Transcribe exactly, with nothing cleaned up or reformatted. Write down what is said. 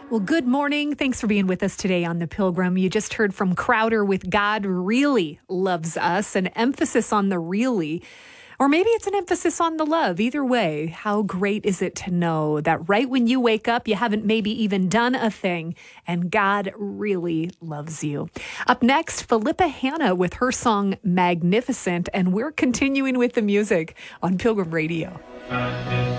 Well, good morning. Thanks for being with us today on The Pilgrim. You just heard from Crowder with God Really Loves Us, an emphasis on the really, or maybe it's an emphasis on the love. Either way, how great is it to know that right when you wake up, you haven't maybe even done a thing, and God really loves you. Up next, Philippa Hanna with her song Magnificent, and we're continuing with the music on Pilgrim Radio.